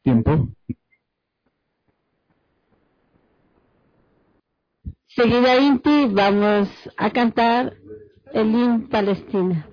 Tiempo. Seguida Inti, vamos a cantar el himno Palestina.